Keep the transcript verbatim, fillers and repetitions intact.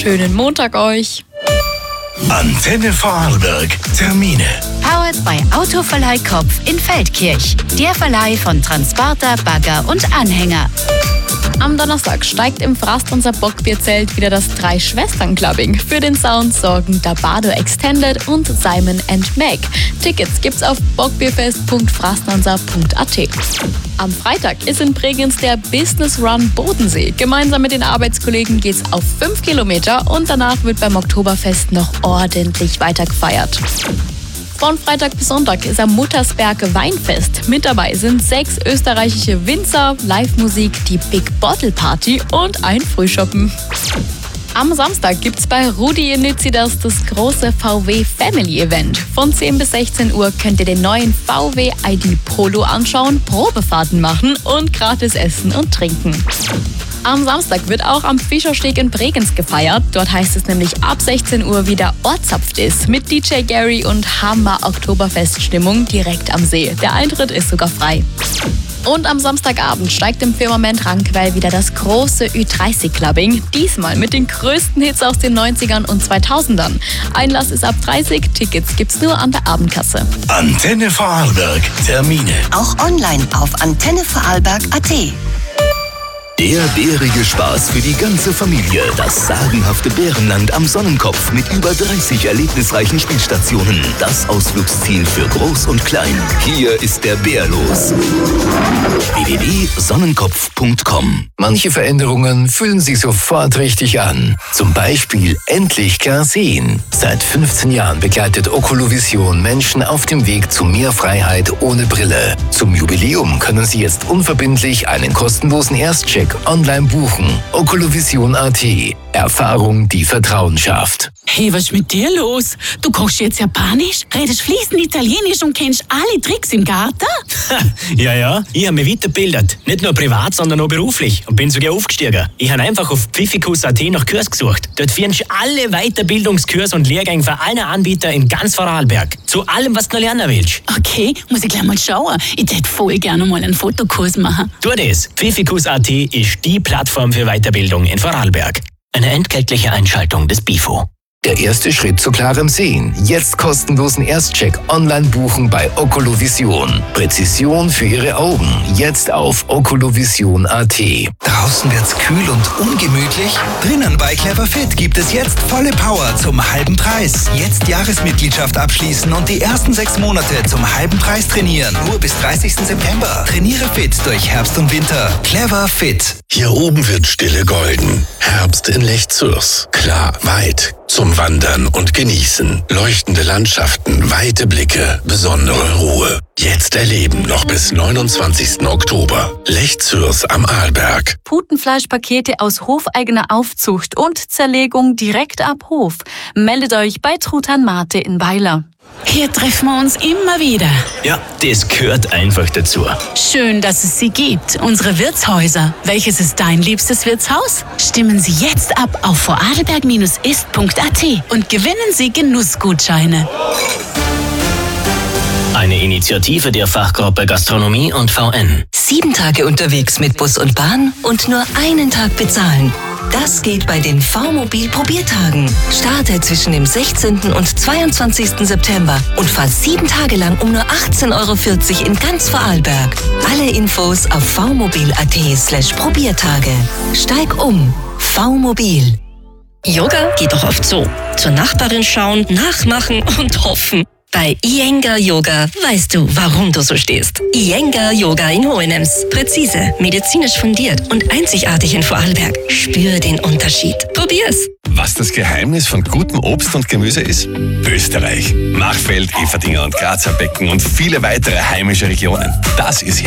schönen Montag euch. Antenne Vorarlberg. Termine. Powered by Autoverleih Kopf in Feldkirch. Der Verleih von Transporter, Bagger und Anhänger. Am Donnerstag steigt im Frastanser Bockbierzelt wieder das Drei-Schwestern-Clubbing. Für den Sound sorgen Dabado Extended und Simon and Meg. Tickets gibt's auf bockbierfest punkt frastanser punkt a t. Am Freitag ist in Bregenz der Business Run Bodensee. Gemeinsam mit den Arbeitskollegen geht's auf fünf Kilometer und danach wird beim Oktoberfest noch ordentlich weiter gefeiert. Von Freitag bis Sonntag ist am Muttersberg Weinfest. Mit dabei sind sechs österreichische Winzer, Live-Musik, die Big Bottle Party und ein Frühschoppen. Am Samstag gibt's bei Rudi in Nützidas das große V W Family Event. Von zehn bis sechzehn Uhr könnt ihr den neuen V W I D Polo anschauen, Probefahrten machen und gratis essen und trinken. Am Samstag wird auch am Fischersteg in Bregenz gefeiert. Dort heißt es nämlich ab sechzehn Uhr wieder Ortsapft ist mit D J Gary und Hammer Oktoberfeststimmung direkt am See. Der Eintritt ist sogar frei. Und am Samstagabend steigt im Firmament Rankwell wieder das große Ü dreißig Clubbing. Diesmal mit den größten Hits aus den neunzigern und zweitausendern. Einlass ist ab dreißig, Tickets gibt's nur an der Abendkasse. Antenne Vorarlberg. Termine. Auch online auf antenne vorarlberg punkt a t. Der bärige Spaß für die ganze Familie. Das sagenhafte Bärenland am Sonnenkopf mit über dreißig erlebnisreichen Spielstationen. Das Ausflugsziel für Groß und Klein. Hier ist der Bär los. w w w punkt sonnenkopf punkt com. Manche Veränderungen fühlen sich sofort richtig an. Zum Beispiel endlich klar sehen. Seit fünfzehn Jahren begleitet Oculovision Menschen auf dem Weg zu mehr Freiheit ohne Brille. Zum Jubiläum können Sie jetzt unverbindlich einen kostenlosen Erstcheck online buchen. Oculovision punkt a t. Erfahrung, die Vertrauen schafft. Hey, was ist mit dir los? Du kochst jetzt Japanisch, redest fließend Italienisch und kennst alle Tricks im Garten? Ja, ja, ich habe mich weitergebildet. Nicht nur privat, sondern auch beruflich. Und bin sogar aufgestiegen. Ich habe einfach auf pfiffikus punkt a t nach Kurs gesucht. Dort findest du alle Weiterbildungskurse und Lehrgänge von allen Anbietern in ganz Vorarlberg. Zu allem, was du noch lernen willst. Okay, muss ich gleich mal schauen. Ich hätte voll gerne mal einen Fotokurs machen. Tu das. pfiffikus punkt a t ist die Plattform für Weiterbildung in Vorarlberg. Eine entgeltliche Einschaltung des B I F O. Der erste Schritt zu klarem Sehen. Jetzt kostenlosen Erstcheck online buchen bei Oculovision. Präzision für Ihre Augen. Jetzt auf oculovision punkt a t. Draußen wird's kühl und ungemütlich? Drinnen bei Clever Fit gibt es jetzt volle Power zum halben Preis. Jetzt Jahresmitgliedschaft abschließen und die ersten sechs Monate zum halben Preis trainieren. Nur bis dreißigsten September. Trainiere fit durch Herbst und Winter. Clever Fit. Hier oben wird Stille golden. Herbst in Lech-Zürs. Klar, weit. Zum Wandern und Genießen. Leuchtende Landschaften, weite Blicke, besondere Ruhe. Jetzt erleben noch bis neunundzwanzigsten Oktober. Lech-Zürs am Arlberg. Putenfleischpakete aus hofeigener Aufzucht und Zerlegung direkt ab Hof. Meldet euch bei Truthahn Mate in Weiler. Hier treffen wir uns immer wieder. Ja, das gehört einfach dazu. Schön, dass es sie gibt. Unsere Wirtshäuser. Welches ist dein liebstes Wirtshaus? Stimmen Sie jetzt ab auf vorarlberg ist punkt a t und gewinnen Sie Genussgutscheine. Eine Initiative der Fachgruppe Gastronomie und V N. Sieben Tage unterwegs mit Bus und Bahn und nur einen Tag bezahlen. Das geht bei den V-Mobil-Probiertagen. Starte zwischen dem sechzehnten und zweiundzwanzigsten September und fahr sieben Tage lang um nur achtzehn Euro vierzig in ganz Vorarlberg. Alle Infos auf vmobil punkt a t slash Probiertage. Steig um. V-Mobil. Yoga geht doch oft so. Zur Nachbarin schauen, nachmachen und hoffen. Bei Iyengar Yoga weißt du, warum du so stehst. Iyengar Yoga in Hohenems. Präzise, medizinisch fundiert und einzigartig in Vorarlberg. Spür den Unterschied. Probier's. Was das Geheimnis von gutem Obst und Gemüse ist? Österreich. Machfeld, Everdinger und Grazer Becken und viele weitere heimische Regionen. Das ist